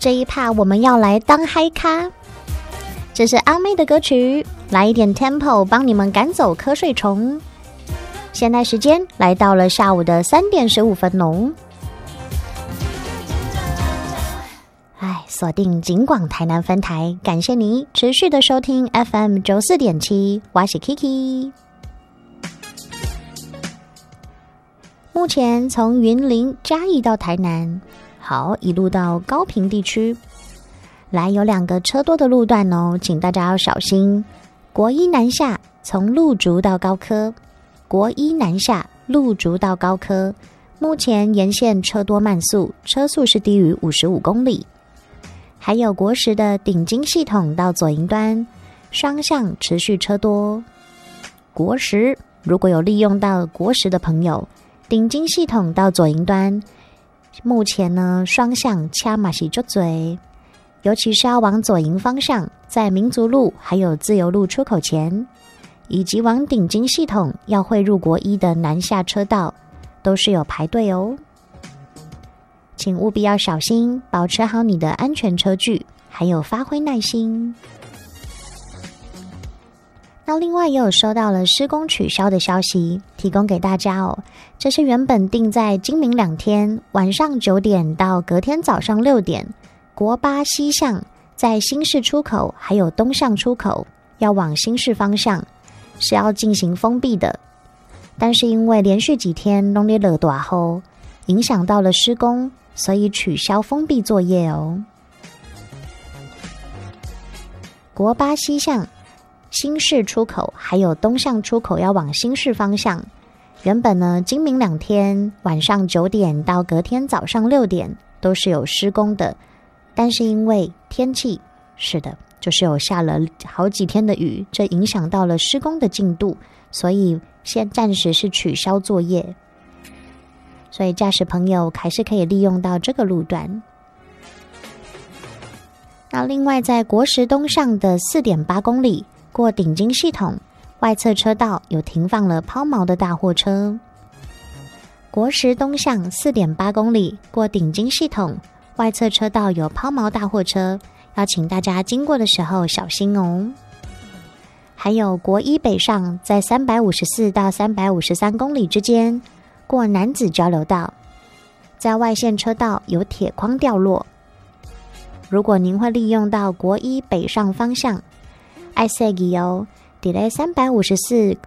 这一趴我们要来当嗨咖，这是阿妹的歌曲，来一点 tempo 帮你们赶走瞌睡虫。现在时间来到了下午的3点15分哦。锁定警广台南分台，感谢你持续的收听 FM 94.7，我是 Kiki。目前从云林嘉义到台南，好一路到高屏地区，来有2个车多的路段哦，请大家要小心。国一南下从鹿竹到高科，国一南下鹿竹到高科，目前沿线车多慢速，车速是低于55公里。还有国十的顶金系统到左营端，双向持续车多。国十如果有利用到国十的朋友，顶金系统到左营端，目前呢双向掐马西就嘴，尤其是要往左营方向，在民族路还有自由路出口前，以及往顶金系统要汇入国一的南下车道，都是有排队哦。请务必要小心，保持好你的安全车距，还有发挥耐心。那另外也有收到了施工取消的消息，提供给大家哦。这是原本定在今明2天晚上9点到隔天早上6点，国8西向在新市出口还有东向出口要往新市方向是要进行封闭的，但是因为连续几天都在热大后，影响到了施工，所以取消封闭作业哦。国8西向新市出口还有东向出口要往新市方向，原本呢今明2天晚上9点到隔天早上6点都是有施工的，但是因为天气，是的，就是有下了好几天的雨，这影响到了施工的进度，所以现暂时是取消作业。所以驾驶朋友还是可以利用到这个路段。那另外在国十东上的 4.8 公里过顶金系统，外侧车道有停放了抛锚的大货车。国十东向 4.8 公里过顶金系统，外侧车道有抛锚大货车，要请大家经过的时候小心哦。还有国一北上在354到353公里之间，过南子交流道，在外线车道有铁框掉落。如果您会利用到国一北上方向，爱塞吉哦，在354